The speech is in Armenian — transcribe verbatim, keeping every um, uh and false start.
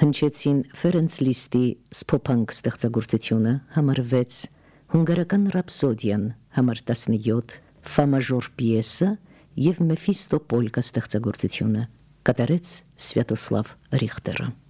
Հնչեցին Ֆերենց Լիստի Սփոփանք ստեղծագործությունը համար վեց, հունգարական ռապսոդիան համար տասնյոթ, Ֆա մաժոր պիեսը եւ Մեֆիստոպոլկա ստեղծագործությունը կատարեց Սվյատոսլավ Ռիխտերը։